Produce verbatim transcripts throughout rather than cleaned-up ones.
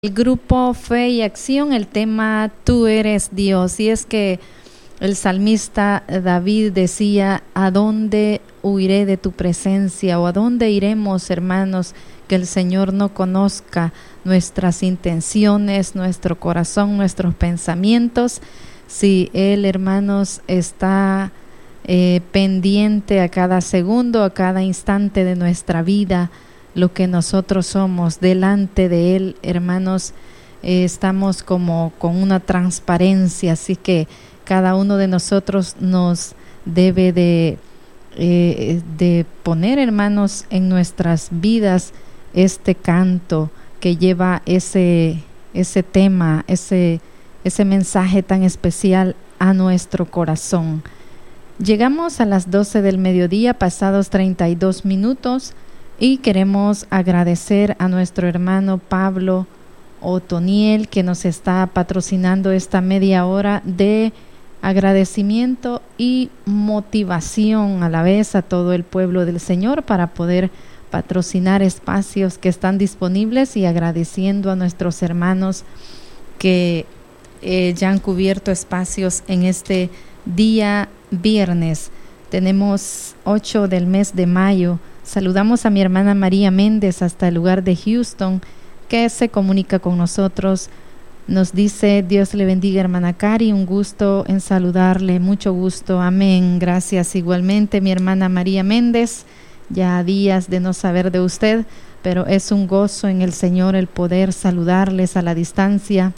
El grupo Fe y Acción, el tema Tú eres Dios. Y es que el salmista David decía: ¿a dónde huiré de tu presencia? ¿O a dónde iremos, hermanos, que el Señor no conozca nuestras intenciones, nuestro corazón, nuestros pensamientos? Si Él, hermanos, está eh, pendiente a cada segundo, a cada instante de nuestra vida, lo que nosotros somos delante de Él, hermanos, eh, estamos como con una transparencia, así que cada uno de nosotros nos debe de, eh, de poner, hermanos, en nuestras vidas este canto que lleva ese, ese tema, ese, ese mensaje tan especial a nuestro corazón. Llegamos a las doce del mediodía, pasados treinta y dos minutos. Y queremos agradecer a nuestro hermano Pablo Otoniel, que nos está patrocinando esta media hora de agradecimiento y motivación a la vez a todo el pueblo del Señor para poder patrocinar espacios que están disponibles, y agradeciendo a nuestros hermanos que eh, ya han cubierto espacios en este día viernes. Tenemos ocho del mes de mayo. Saludamos a mi hermana María Méndez hasta el lugar de Houston, que se comunica con nosotros. Nos dice: Dios le bendiga, hermana Cari, un gusto en saludarle, mucho gusto, amén. Gracias igualmente, mi hermana María Méndez, ya días de no saber de usted, pero es un gozo en el Señor el poder saludarles a la distancia.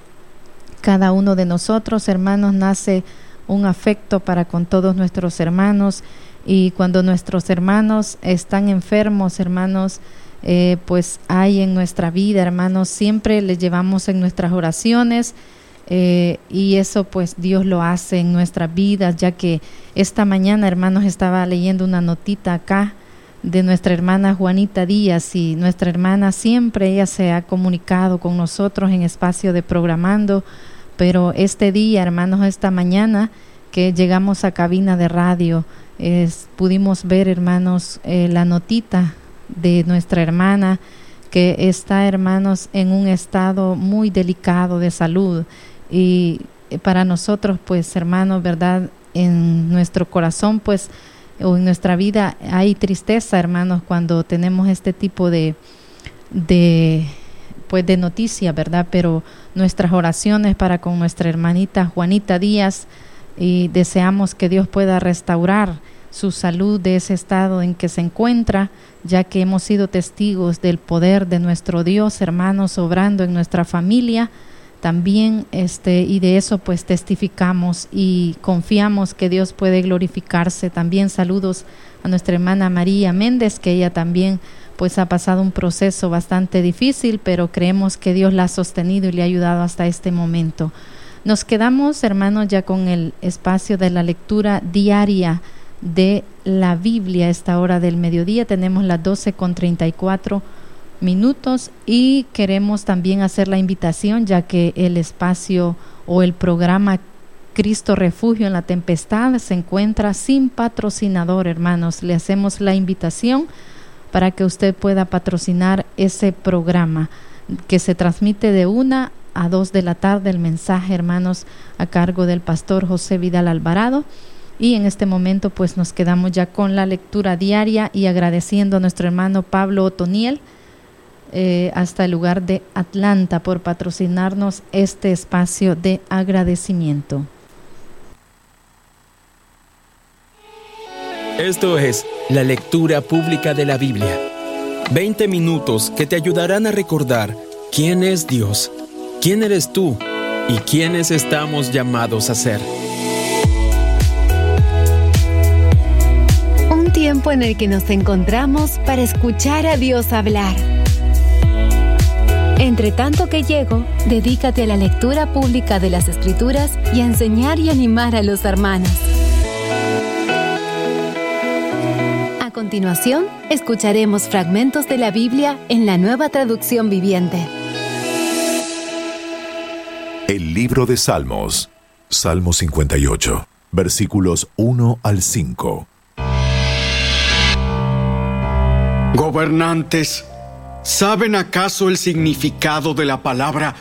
Cada uno de nosotros, hermanos, nace un afecto para con todos nuestros hermanos. Y cuando nuestros hermanos están enfermos, hermanos, eh, pues hay en nuestra vida, hermanos, siempre les llevamos en nuestras oraciones, eh, y eso pues Dios lo hace en nuestras vidas, ya que esta mañana, hermanos, estaba leyendo una notita acá de nuestra hermana Juanita Díaz, y nuestra hermana siempre, ella se ha comunicado con nosotros en espacio de Programando, pero este día, hermanos, esta mañana que llegamos a cabina de radio, Es, pudimos ver, hermanos, eh, la notita de nuestra hermana que está, hermanos, en un estado muy delicado de salud. Y para nosotros, pues, hermanos, verdad, en nuestro corazón, pues, o en nuestra vida hay tristeza, hermanos, cuando tenemos este tipo de, de pues, de noticias, verdad, pero nuestras oraciones para con nuestra hermanita Juanita Díaz, y deseamos que Dios pueda restaurar su salud de ese estado en que se encuentra, ya que hemos sido testigos del poder de nuestro Dios, hermanos, obrando en nuestra familia también, este, y de eso pues testificamos y confiamos que Dios puede glorificarse. También saludos a nuestra hermana María Méndez, que ella también pues ha pasado un proceso bastante difícil, pero creemos que Dios la ha sostenido y le ha ayudado hasta este momento. Nos quedamos, hermanos, ya con el espacio de la lectura diaria de la Biblia. A esta hora del mediodía tenemos las doce con treinta y cuatro minutos, y queremos también hacer la invitación, ya que el espacio o el programa Cristo Refugio en la Tempestad se encuentra sin patrocinador, hermanos. Le hacemos la invitación para que usted pueda patrocinar ese programa que se transmite de una a dos de la tarde, el mensaje, hermanos, a cargo del pastor José Vidal Alvarado. Y en este momento pues nos quedamos ya con la lectura diaria, y agradeciendo a nuestro hermano Pablo Otoniel eh, hasta el lugar de Atlanta por patrocinarnos este espacio de agradecimiento. Esto es la lectura pública de la Biblia. veinte minutos que te ayudarán a recordar quién es Dios, quién eres tú y quiénes estamos llamados a ser. Un tiempo en el que nos encontramos para escuchar a Dios hablar. Entre tanto que llego, dedícate a la lectura pública de las Escrituras y a enseñar y animar a los hermanos. A continuación, escucharemos fragmentos de la Biblia en la Nueva Traducción Viviente. El libro de Salmos, Salmo cincuenta y ocho, versículos uno al cinco. Gobernantes, ¿Saben acaso el significado de la palabra